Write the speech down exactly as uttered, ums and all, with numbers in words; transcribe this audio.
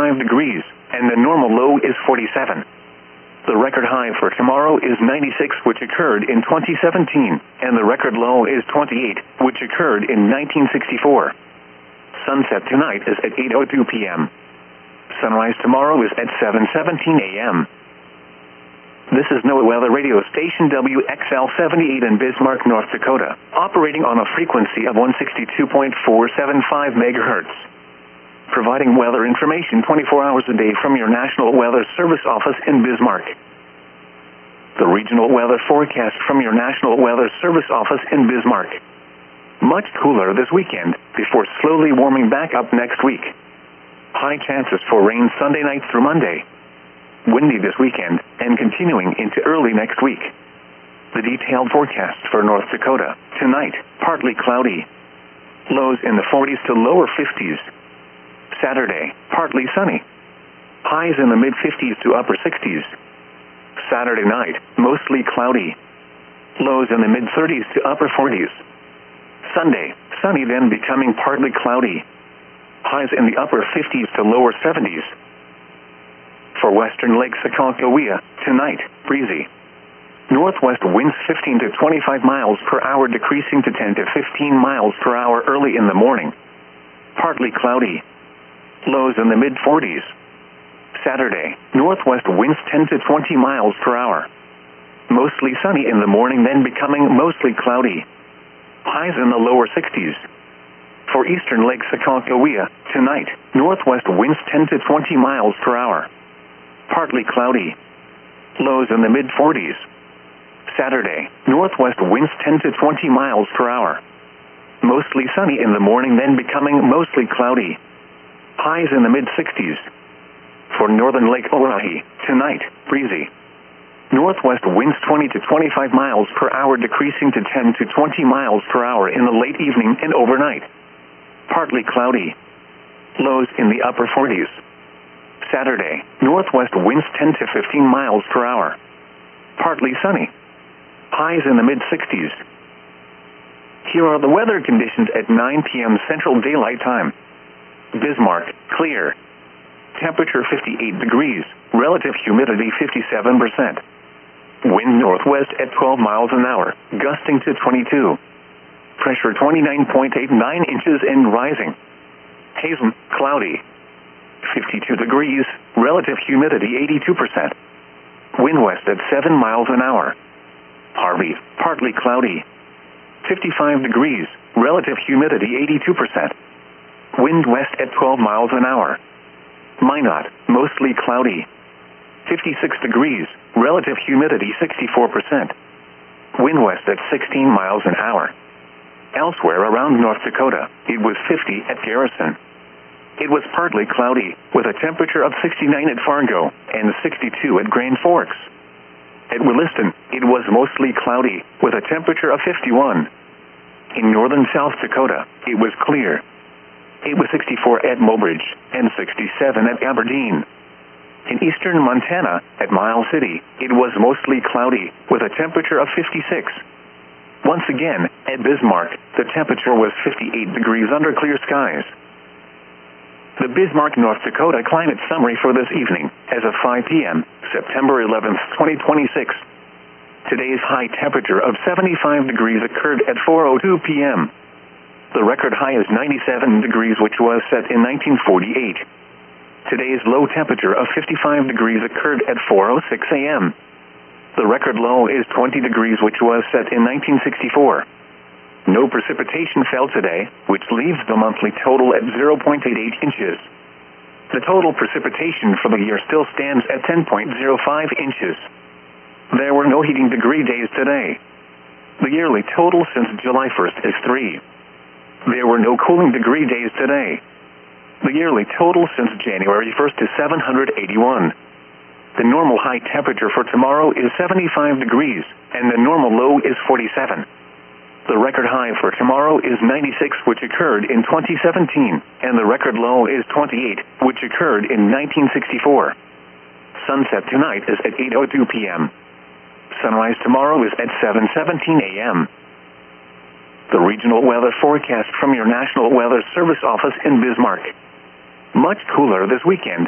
fifty-five degrees, and the normal low is forty-seven. The record high for tomorrow is ninety-six, which occurred in twenty seventeen, and the record low is twenty-eight, which occurred in nineteen sixty-four. Sunset tonight is at eight oh two p m Sunrise tomorrow is at seven seventeen a m This is NOAA Weather Radio Station W X L seventy-eight in Bismarck, North Dakota, operating on a frequency of one sixty-two point four seven five megahertz. Providing weather information twenty-four hours a day from your National Weather Service office in Bismarck. The regional weather forecast from your National Weather Service office in Bismarck. Much cooler this weekend, before slowly warming back up next week. High chances for rain Sunday night through Monday. Windy this weekend, and continuing into early next week. The detailed forecast for North Dakota. Tonight, partly cloudy. Lows in the forties to lower fifties. Saturday, partly sunny. Highs in the mid-fifties to upper sixties. Saturday night, mostly cloudy. Lows in the mid-thirties to upper forties. Sunday, sunny then becoming partly cloudy. Highs in the upper fifties to lower seventies. For western Lake Sakoncohua, tonight, breezy. Northwest winds fifteen to twenty-five miles per hour, decreasing to ten to fifteen miles per hour early in the morning. Partly cloudy. Lows in the mid-forties. Saturday, northwest winds ten to twenty miles per hour. Mostly sunny in the morning, then becoming mostly cloudy. Highs in the lower sixties. For eastern Lake Sakoncohua, tonight, northwest winds ten to twenty miles per hour. Partly cloudy. Lows in the mid-forties. Saturday, northwest winds ten to twenty miles per hour. Mostly sunny in the morning, then becoming mostly cloudy. Highs in the mid-sixties. For northern Lake Oahe, tonight, breezy. Northwest winds twenty to twenty-five miles per hour, decreasing to ten to twenty miles per hour in the late evening and overnight. Partly cloudy. Lows in the upper forties. Saturday, northwest winds ten to fifteen miles per hour. Partly sunny. Highs in the mid-sixties. Here are the weather conditions at nine p m Central Daylight Time. Bismarck, clear. Temperature fifty-eight degrees, relative humidity fifty-seven percent. Wind northwest at twelve miles an hour, gusting to twenty-two. Pressure twenty-nine point eight nine inches and rising. Hazen, cloudy. fifty-two degrees, relative humidity eighty-two percent. Wind west at seven miles an hour. Harvey, partly cloudy. fifty-five degrees, relative humidity eighty-two percent. Wind west at twelve miles an hour. Minot, mostly cloudy. fifty-six degrees, relative humidity sixty-four percent. Wind west at sixteen miles an hour. Elsewhere around North Dakota, it was fifty at Garrison. It was partly cloudy, with a temperature of sixty-nine at Fargo and sixty-two at Grand Forks. At Williston, it was mostly cloudy, with a temperature of fifty-one. In northern South Dakota, it was clear. It was sixty-four at Mobridge and sixty-seven at Aberdeen. In eastern Montana, at Miles City, it was mostly cloudy, with a temperature of fifty-six. Once again, at Bismarck, the temperature was fifty-eight degrees under clear skies. The Bismarck, North Dakota climate summary for this evening, as of five p m, September eleventh, twenty twenty-six. Today's high temperature of seventy-five degrees occurred at four oh two p m The record high is ninety-seven degrees, which was set in nineteen forty-eight. Today's low temperature of fifty-five degrees occurred at four oh six a m The record low is twenty degrees, which was set in nineteen sixty-four. No precipitation fell today, which leaves the monthly total at zero point eight eight inches. The total precipitation for the year still stands at ten point zero five inches. There were no heating degree days today. The yearly total since July first is three. There were no cooling degree days today. The yearly total since January first is seven hundred eighty-one. The normal high temperature for tomorrow is seventy-five degrees, and the normal low is forty-seven. The record high for tomorrow is ninety-six, which occurred in twenty seventeen, and the record low is twenty-eight, which occurred in nineteen sixty-four. Sunset tonight is at eight oh two p m Sunrise tomorrow is at seven seventeen a m The regional weather forecast from your National Weather Service office in Bismarck. Much cooler this weekend,